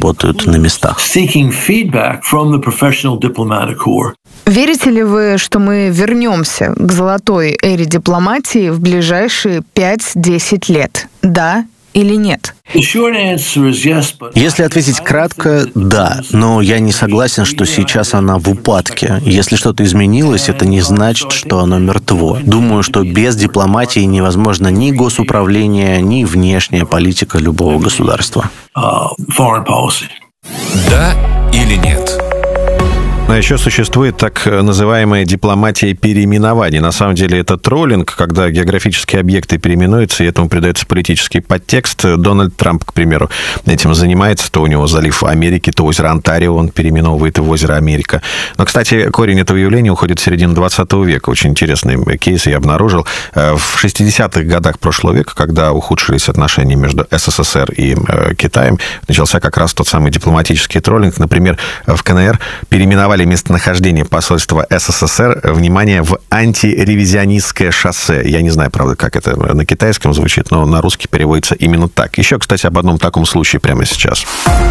работают на местах. Верите ли вы, что мы вернемся к золотой эре дипломатии в ближайшие 5-10 лет? Да или нет? Если ответить кратко, да, но я не согласен, что сейчас она в упадке. Если что-то изменилось, это не значит, что оно мертво. Думаю, что без дипломатии невозможно ни госуправление, ни внешняя политика любого государства. Да или нет? А еще существует так называемая дипломатия переименований. На самом деле это троллинг, когда географические объекты переименуются, и этому придается политический подтекст. Дональд Трамп, к примеру, этим занимается. То у него залив Америки, то озеро Онтарио он переименовывает в озеро Америка. Но, кстати, корень этого явления уходит в середину 20 века. Очень интересный кейс я обнаружил. В 60-х годах прошлого века, когда ухудшились отношения между СССР и Китаем, начался как раз тот самый дипломатический троллинг. Например, в КНР переименовали местонахождение посольства СССР, внимание, в антиревизионистское шоссе. Я не знаю, правда, как это на китайском звучит, но на русский переводится именно так. Еще, кстати, об одном таком случае прямо сейчас.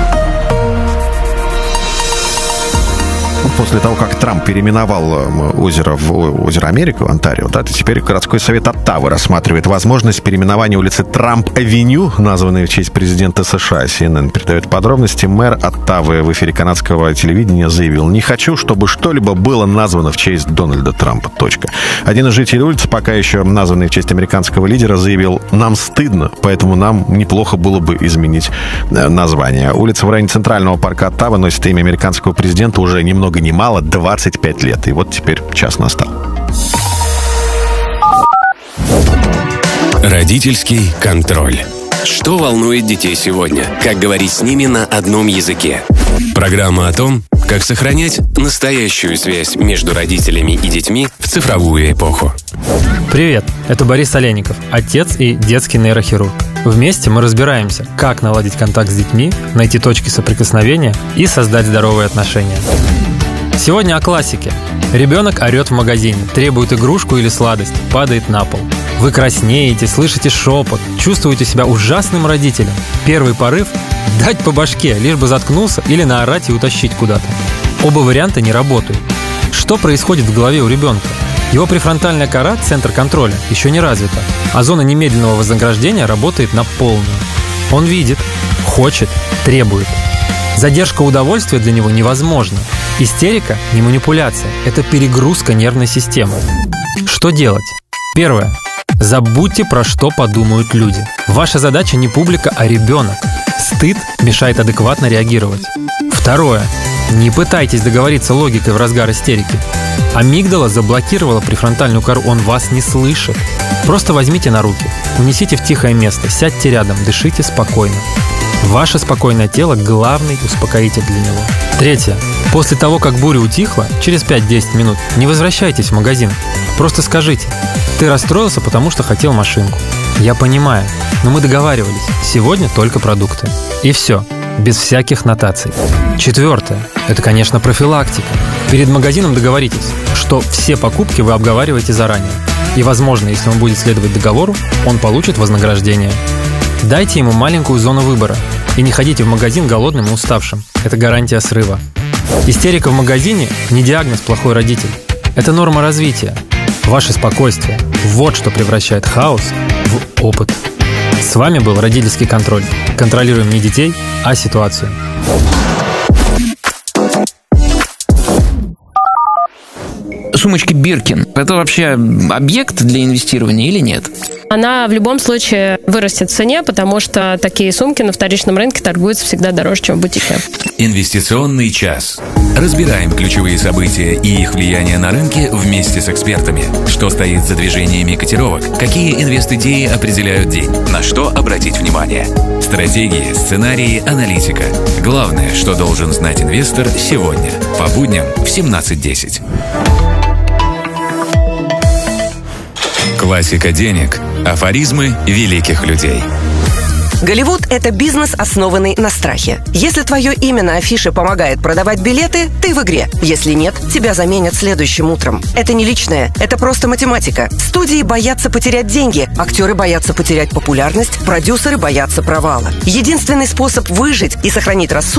После того, как Трамп переименовал озеро в озеро Америка, Онтарио, да, теперь городской совет Оттавы рассматривает возможность переименования улицы Трамп-авеню, названной в честь президента США. CNN передает подробности. Мэр Оттавы в эфире канадского телевидения заявил: «Не хочу, чтобы что-либо было названо в честь Дональда Трампа. Точка». Один из жителей улицы, пока еще названный в честь американского лидера, заявил: «Нам стыдно, поэтому нам неплохо было бы изменить название». Улица в районе Центрального парка Оттавы носит имя американского президента уже ни много ни мало 25 лет. И вот теперь час настал. Родительский контроль. Что волнует детей сегодня? Как говорить с ними на одном языке? Программа о том, как сохранять настоящую связь между родителями и детьми в цифровую эпоху. Привет, это Борис Олейников, отец и детский нейрохирург. Вместе мы разбираемся, как наладить контакт с детьми, найти точки соприкосновения и создать здоровые отношения. Сегодня о классике. Ребенок орет в магазине, требует игрушку или сладость, падает на пол. Вы краснеете, слышите шепот, чувствуете себя ужасным родителем. Первый порыв – дать по башке, лишь бы заткнулся, или наорать и утащить куда-то. Оба варианта не работают. Что происходит в голове у ребенка? Его префронтальная кора, центр контроля, еще не развита, а зона немедленного вознаграждения работает на полную. Он видит, хочет, требует. Задержка удовольствия для него невозможна. Истерика – не манипуляция, это перегрузка нервной системы. Что делать? Первое. Забудьте, про что подумают люди. Ваша задача не публика, а ребенок. Стыд мешает адекватно реагировать. Второе. Не пытайтесь договориться логикой в разгар истерики. Амигдала заблокировала префронтальную кору, он вас не слышит. Просто возьмите на руки, унесите в тихое место, сядьте рядом, дышите спокойно. Ваше спокойное тело – главный успокоитель для него. Третье. После того, как буря утихла, через 5-10 минут не возвращайтесь в магазин. Просто скажите: «Ты расстроился, потому что хотел машинку. Я понимаю, но мы договаривались, сегодня только продукты». И все, без всяких нотаций. Четвертое. Это, конечно, профилактика. Перед магазином договоритесь, что все покупки вы обговариваете заранее. И, возможно, если он будет следовать договору, он получит вознаграждение. Дайте ему маленькую зону выбора. И не ходите в магазин голодным и уставшим. Это гарантия срыва. Истерика в магазине – не диагноз «плохой родитель». Это норма развития. Ваше спокойствие – вот что превращает хаос в опыт. С вами был родительский контроль. Контролируем не детей, а ситуацию. Сумочка Биркин – это вообще объект для инвестирования или нет? Она в любом случае вырастет в цене, потому что такие сумки на вторичном рынке торгуются всегда дороже, чем в бутике. Инвестиционный час. Разбираем ключевые события и их влияние на рынке вместе с экспертами. Что стоит за движениями котировок? Какие инвест-идеи определяют день? На что обратить внимание? Стратегии, сценарии, аналитика. Главное, что должен знать инвестор сегодня. По будням в 17:10. Классика денег. Афоризмы великих людей. Голливуд – это бизнес, основанный на страхе. Если твое имя на афише помогает продавать билеты, ты в игре. Если нет, тебя заменят следующим утром. Это не личное, это просто математика. Студии боятся потерять деньги, актеры боятся потерять популярность, продюсеры боятся провала. Единственный способ выжить и сохранить рассудок